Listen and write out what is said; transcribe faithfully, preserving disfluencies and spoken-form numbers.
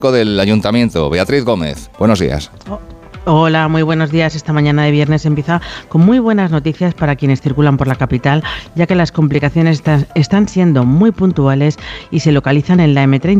del Ayuntamiento, Beatriz Gómez. Buenos días. Oh. Hola, muy buenos días. Esta mañana de viernes empieza con muy buenas noticias para quienes circulan por la capital, ya que las complicaciones están siendo muy puntuales y se localizan en la eme treinta